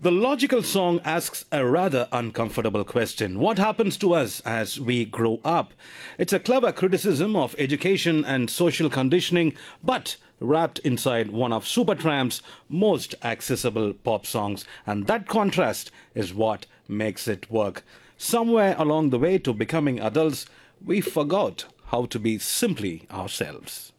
The logical song asks a rather uncomfortable question. What happens to us as we grow up? It's a clever criticism of education and social conditioning, but wrapped inside one of Supertramp's most accessible pop songs. And that contrast is what makes it work. Somewhere along the way to becoming adults, we forgot how to be simply ourselves.